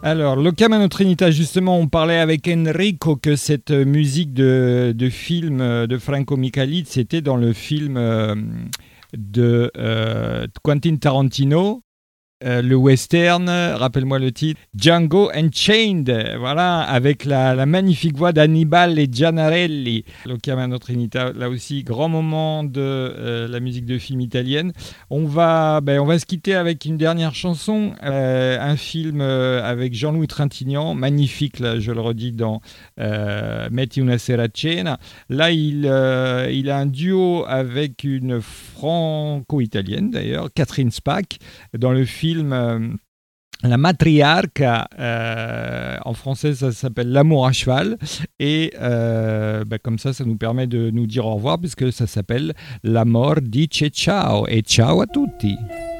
Alors, Lo chiamano Trinità, justement, on parlait avec Enrico que cette musique de film de Franco Micheli, c'était dans le film de Quentin Tarantino. Le western, rappelle-moi le titre, Django Unchained, voilà, avec la magnifique voix d'Annibale Giannarelli. Lo chiamano Trinità, là aussi, grand moment de la musique de film italienne. On va se quitter avec une dernière chanson, un film avec Jean-Louis Trintignant, magnifique, là, je le redis, dans Metti una sera a cena. Là, il a un duo avec une franco-italienne, d'ailleurs, Catherine Spaak, dans le film La Matriarca, en français ça s'appelle L'amour à cheval, et comme ça nous permet de nous dire au revoir puisque ça s'appelle L'amor dice ciao, et ciao a tutti.